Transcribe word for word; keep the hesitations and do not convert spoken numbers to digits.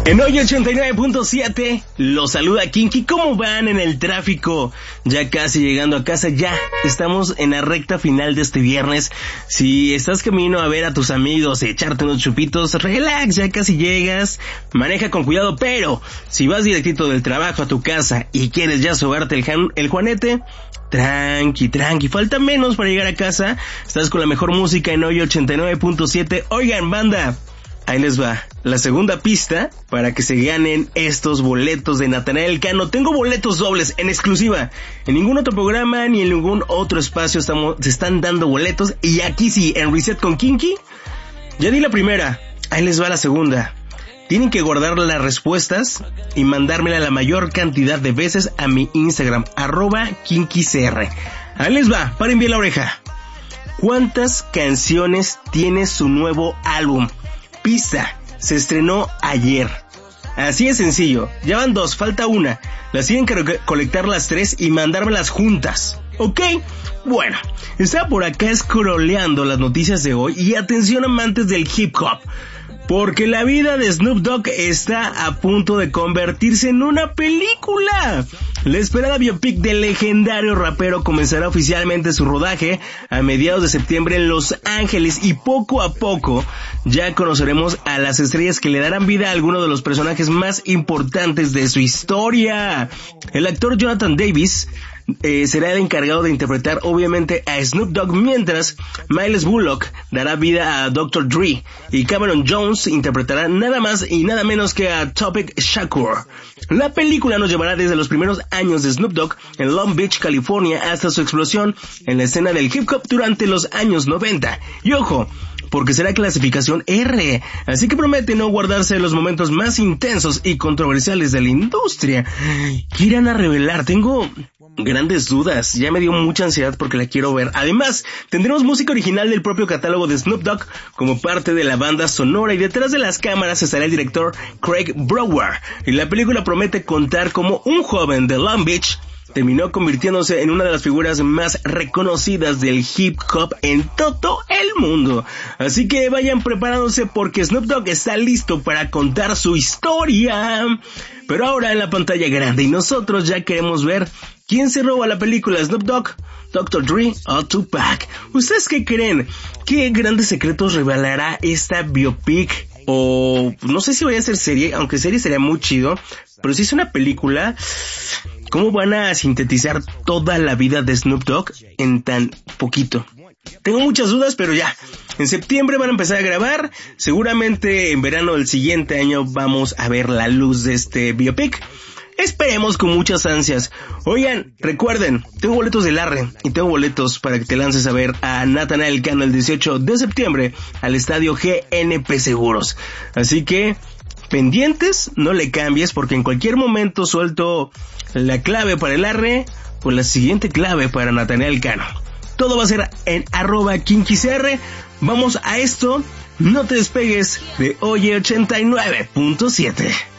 En hoy ochenta y nueve punto siete, los saluda Kinky. ¿Cómo van en el tráfico? Ya casi llegando a casa, ya estamos en la recta final de este viernes. Si estás camino a ver a tus amigos y echarte unos chupitos, relax, ya casi llegas. Maneja con cuidado, pero si vas directito del trabajo a tu casa y quieres ya sobarte el, jan- el juanete, tranqui, tranqui, falta menos para llegar a casa. Estás con la mejor música en hoy ochenta y nueve punto siete. Oigan, banda, ahí les va la segunda pista para que se ganen estos boletos de Natanael Cano. Tengo boletos dobles en exclusiva. En ningún otro programa ni en ningún otro espacio estamos, se están dando boletos. Y aquí sí, en Reset con Kinky, ya di la primera. Ahí les va la segunda. Tienen que guardar las respuestas y mandármela la mayor cantidad de veces a mi Instagram, arroba KinkyCR. Ahí les va, paren bien la oreja. ¿Cuántas canciones tiene su nuevo álbum? Pista, se estrenó ayer. Así es sencillo, ya van dos, falta una. Las tienen que colectar las tres y mandármelas juntas, ¿ok? Bueno, estaba por acá scrolleando las noticias de hoy y atención amantes del hip hop, porque la vida de Snoop Dogg está a punto de convertirse en una película. La esperada biopic del legendario rapero comenzará oficialmente su rodaje a mediados de septiembre en Los Ángeles y poco a poco ya conoceremos a las estrellas que le darán vida a algunos de los personajes más importantes de su historia. El actor Jonathan Davis Eh, será el encargado de interpretar obviamente a Snoop Dogg, mientras Miles Bullock dará vida a doctor Dre y Cameron Jones interpretará nada más y nada menos que a Tupac Shakur. La película nos llevará desde los primeros años de Snoop Dogg en Long Beach, California, hasta su explosión en la escena del hip hop durante los años noventa. Y ojo, porque será clasificación R, así que promete no guardarse los momentos más intensos y controversiales de la industria. ¿Qué irán a revelar? Tengo grandes dudas, ya me dio mucha ansiedad porque la quiero ver. Además, tendremos música original del propio catálogo de Snoop Dogg como parte de la banda sonora, y detrás de las cámaras estará el director Craig Brewer. Y la película promete contar como un joven de Long Beach terminó convirtiéndose en una de las figuras más reconocidas del hip hop en todo el mundo. Así que vayan preparándose porque Snoop Dogg está listo para contar su historia, pero ahora en la pantalla grande, y nosotros ya queremos ver quién se roba la película, Snoop Dogg, doctor Dre o Tupac. ¿Ustedes qué creen? ¿Qué grandes secretos revelará esta biopic? O no sé si vaya a ser serie, aunque serie sería muy chido, pero si es una película, ¿cómo van a sintetizar toda la vida de Snoop Dogg en tan poquito? Tengo muchas dudas, pero ya, en septiembre van a empezar a grabar, seguramente en verano del siguiente año vamos a ver la luz de este biopic. Esperemos con muchas ansias. Oigan, recuerden, tengo boletos del Arre y tengo boletos para que te lances a ver a Natanael Cano el dieciocho de septiembre al estadio G N P Seguros. Así que pendientes, no le cambies porque en cualquier momento suelto la clave para el Arre o la siguiente clave para Natanael Cano. Todo va a ser en arroba KinkyCR. Vamos a esto, no te despegues de Oye ochenta y nueve punto siete.